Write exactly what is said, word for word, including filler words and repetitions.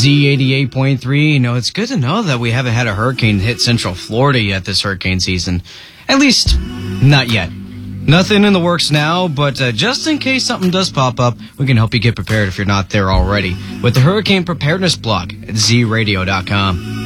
Z eighty-eight point three. You know, it's good to know that we haven't had a hurricane hit Central Florida yet this hurricane season. At least, not yet. Nothing in the works now, but uh, just in case something does pop up, we can help you get prepared if you're not there already with the Hurricane Preparedness blog at z radio dot com.